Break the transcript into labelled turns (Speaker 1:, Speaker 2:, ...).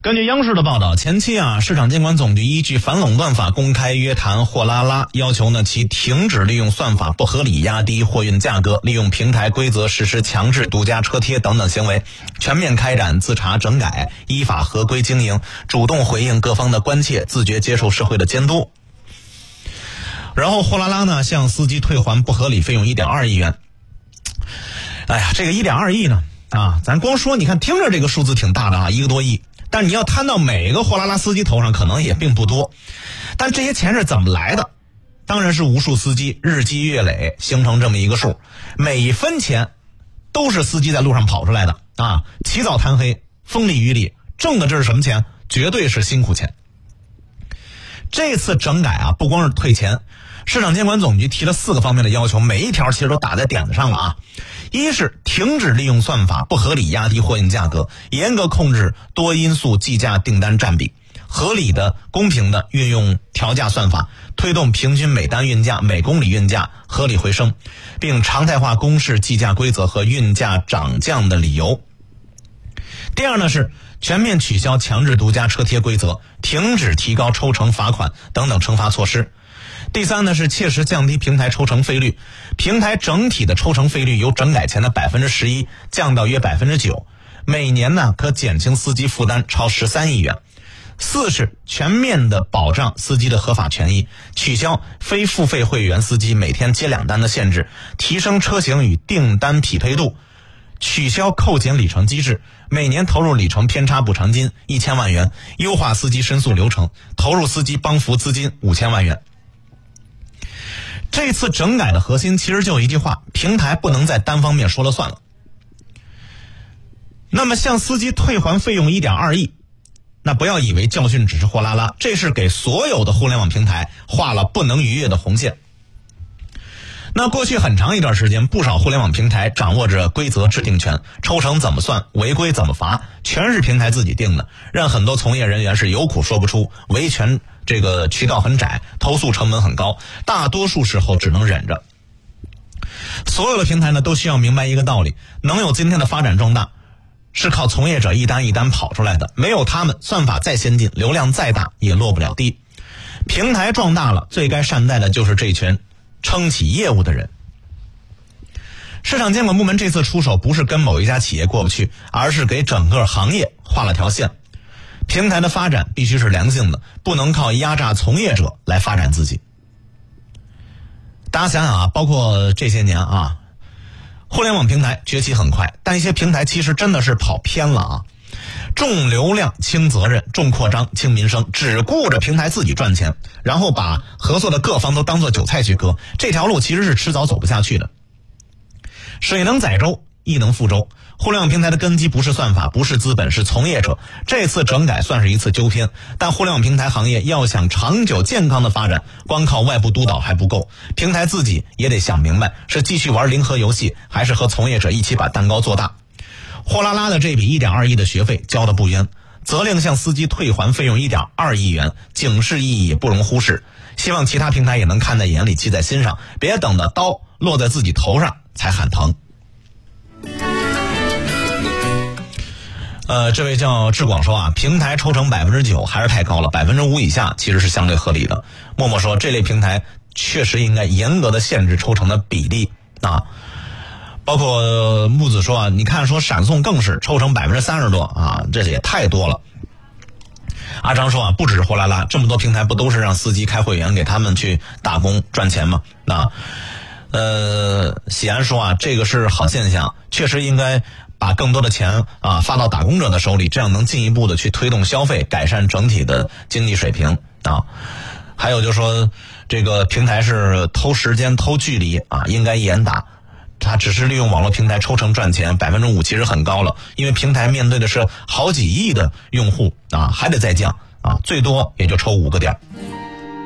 Speaker 1: 根据央视的报道，前期市场监管总局依据反垄断法公开约谈货拉拉，要求其停止利用算法不合理压低货运价格，利用平台规则实施强制独家车贴等等行为，全面开展自查整改，依法合规经营，主动回应各方的关切，自觉接受社会的监督。然后货拉拉向司机退还不合理费用 1.2 亿元。哎呀，这个 1.2 亿呢咱光说你看听着这个数字挺大的1个多亿，但是你要摊到每个货拉拉司机头上可能也并不多。但这些钱是怎么来的？当然是无数司机日积月累形成这么一个数，每一分钱都是司机在路上跑出来的起早贪黑，风里雨里挣的，这是什么钱？绝对是辛苦钱。这次整改不光是退钱，市场监管总局提了4个方面的要求，每一条其实都打在点子上了一是停止利用算法不合理压低货运价格，严格控制多因素计价订单占比，合理的公平的运用调价算法，推动平均每单运价每公里运价合理回升，并常态化公示计价规则和运价涨降的理由。第二呢是全面取消强制独家车贴规则，停止提高抽成罚款等等惩罚措施。第三呢是切实降低平台抽成费率，平台整体的抽成费率由整改前的 11% 降到约 9%， 每年可减轻司机负担超13亿元。四是全面的保障司机的合法权益，取消非付费会员司机每天接2单的限制，提升车型与订单匹配度，取消扣减里程机制，每年投入里程偏差补偿金1000万元，优化司机申诉流程，投入司机帮扶资金5000万元。这次整改的核心其实就一句话，平台不能再单方面说了算了。那么向司机退还费用 1.2 亿，那不要以为教训只是货拉拉，这是给所有的互联网平台画了不能逾越的红线。那过去很长一段时间，不少互联网平台掌握着规则制定权，抽成怎么算，违规怎么罚，全是平台自己定的，让很多从业人员是有苦说不出，维权这个渠道很窄，投诉成本很高，大多数时候只能忍着。所有的平台都需要明白一个道理，能有今天的发展壮大，是靠从业者一单一单跑出来的，没有他们，算法再先进，流量再大也落不了地。平台壮大了，最该善待的就是这群撑起业务的人。市场监管部门这次出手不是跟某一家企业过不去，而是给整个行业画了条线。平台的发展必须是良性的，不能靠压榨从业者来发展自己。大家想想包括这些年互联网平台崛起很快，但一些平台其实真的是跑偏了重流量轻责任，重扩张轻民生，只顾着平台自己赚钱，然后把合作的各方都当作韭菜去割，这条路其实是迟早走不下去的。水能载舟，亦能覆舟。互联网平台的根基不是算法，不是资本，是从业者。这次整改算是一次纠偏，但互联网平台行业要想长久健康的发展，光靠外部督导还不够，平台自己也得想明白，是继续玩零和游戏，还是和从业者一起把蛋糕做大。货拉拉的这笔 1.2 亿的学费交的不冤，责令向司机退还费用 1.2 亿元，警示意义不容忽视。希望其他平台也能看在眼里，记在心上，别等到刀落在自己头上才喊疼。这位叫志广说平台抽成 9% 还是太高了， 5% 以下其实是相对合理的。默默说这类平台确实应该严格的限制抽成的比例包括木子说你看说闪送更是抽成 30% 多这也太多了。阿张说不只是货拉拉，这么多平台不都是让司机开会员给他们去打工赚钱吗？喜安说这个是好现象，确实应该把更多的钱发到打工者的手里，这样能进一步的去推动消费，改善整体的经济水平还有就说这个平台是偷时间偷距离应该严打。他只是利用网络平台抽成赚钱 5% 其实很高了，因为平台面对的是好几亿的用户还得再降最多也就抽5个点。